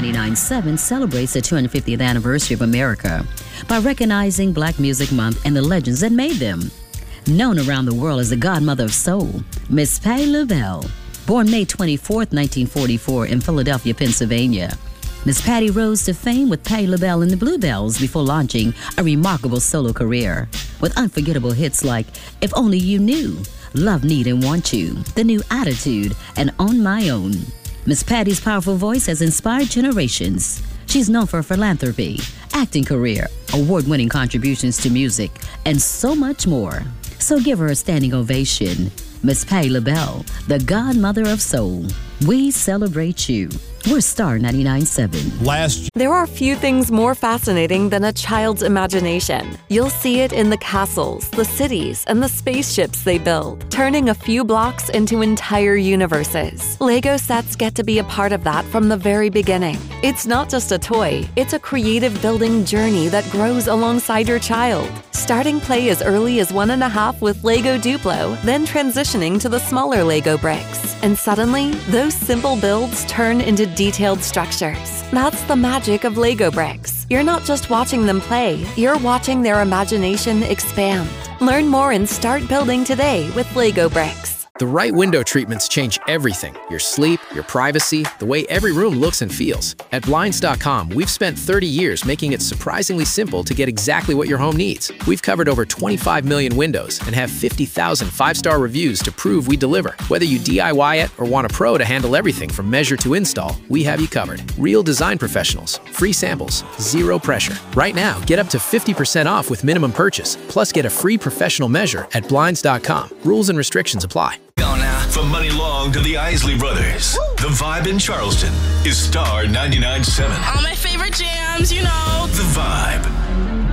99.7 celebrates the 250th anniversary of America by recognizing Black Music Month and the legends that made them. Known around the world as the godmother of soul, Miss Patti LaBelle. Born May 24, 1944 in Philadelphia, Pennsylvania. Miss Patti rose to fame with Patti LaBelle and the Bluebells before launching a remarkable solo career with unforgettable hits like If Only You Knew, Love, Need, and Want You, The New Attitude, and On My Own. Miss Patti's powerful voice has inspired generations. She's known for philanthropy, acting career, award-winning contributions to music, and so much more. So give her a standing ovation. Miss Patti LaBelle, the godmother of soul. We celebrate you. We're Star 99.7. There are few things more fascinating than a child's imagination. You'll see it in the castles, the cities, and the spaceships they build, turning a few blocks into entire universes. Lego sets get to be a part of that from the very beginning. It's not just a toy, it's a creative building journey that grows alongside your child. Starting play as early as 1.5 with Lego Duplo, then transitioning to the smaller Lego bricks. And suddenly, those simple builds turn into detailed structures. That's the magic of Lego bricks. You're not just watching them play, you're watching their imagination expand. Learn more and start building today with Lego bricks. The right window treatments change everything. Your sleep, your privacy, the way every room looks and feels. At Blinds.com, we've spent 30 years making it surprisingly simple to get exactly what your home needs. We've covered over 25 million windows and have 50,000 five-star reviews to prove we deliver. Whether you DIY it or want a pro to handle everything from measure to install, we have you covered. Real design professionals, free samples, zero pressure. Right now, get up to 50% off with minimum purchase, plus get a free professional measure at Blinds.com. Rules and restrictions apply. From Money Long to the Isley Brothers, The Vibe in Charleston is Star 99.7. All my favorite jams, you know. The Vibe.